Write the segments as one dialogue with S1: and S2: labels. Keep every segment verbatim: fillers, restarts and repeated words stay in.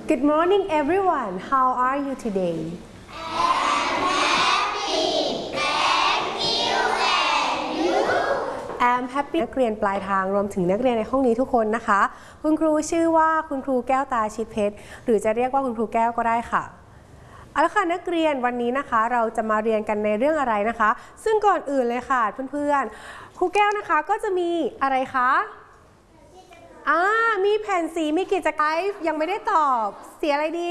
S1: Good morning everyone. How are you today? I'm happy นักเรียนปลายทางรวมถึงนักเรียนในห้องนี้ทุกคนนะคะคุณครูชื่อว่าคุณครูแก้วตาชิดเพชรหรือจะเรียกว่าคุณครูแก้วก็ได้ค่ะเอาละค่ะนักเรียนวันนี้นะคะเราจะมาเรียนกันในเรื่องอะไรนะคะซึ่งก่อนอื่นเลยค่ะเพื่อนๆครูแก้วนะคะก็จะมีอะไรคะอ่ามีแผ่นสีมีกิจกรรมยังไม่ได้ตอบสีอะไรดี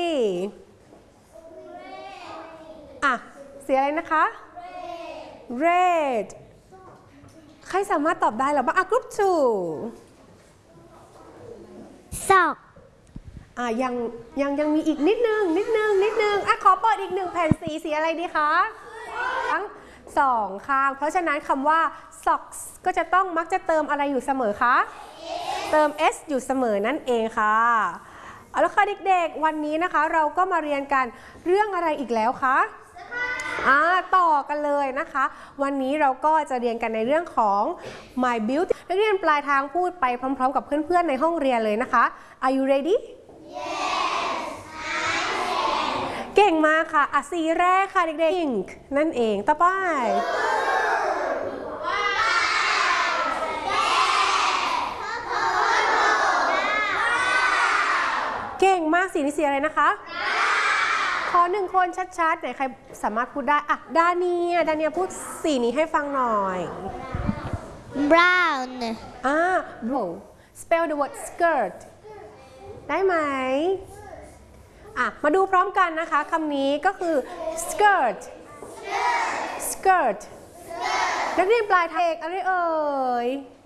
S1: อ่ะสีอะไรนะคะ red ใครสามารถตอบได้หรือเปล่าอ่ะ group two
S2: ศอก
S1: อ่ะยังยังยังมีอีกนิดนึงนิดนึงนิดนึงอ่ะขอเปิดอีกหนึ่งแผ่นสีสีอะไรดีคะทั้งสองข้างเพราะฉะนั้นคำว่า socks ก็จะต้องมักจะเติมอะไรอยู่เสมอคะเติม s อยู่เสมอนั่นเองค่ะเอาละค่ะเด็กๆวันนี้นะคะเราก็มาเรียนกันเรื่องอะไรอีกแล้วคะอ่าต่อกันเลยนะคะวันนี้เราก็จะเรียนกันในเรื่องของ my beauty นักเรียนปลายทางพูดไปพร้อมๆกับเพื่อนๆในห้องเรียนเลยนะคะ Are you ready
S2: Yes
S1: เก่งมากค่ะอ่ะสีแรกค่ะเด็กๆ pink นั่นเองต่อไปเก่งมากสีนี้สีอะไรนะคะขอหนึ่งคนชัดๆไหนใครสามารถพูดได้อ่ะดาเนียดาเนียพูดสีนี้ให้ฟังหน่อย
S2: brown
S1: อ่า brown spell the word skirt ได้ไหมอ่ะมาดูพร้อมกันนะคะคำนี้ก็คือ skirt skirt นักเรียนปลายทางอะไรเอ่ย